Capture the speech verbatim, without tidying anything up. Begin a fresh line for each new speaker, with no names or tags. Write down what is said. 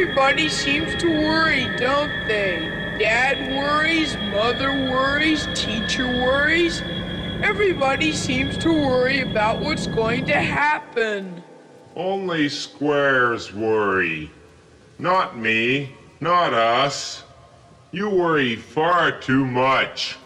Everybody seems to worry, don't they? Dad worries, mother worries, teacher worries. Everybody seems to worry about what's going to happen.
Only Squares worry. Not me, not us. You worry far too much.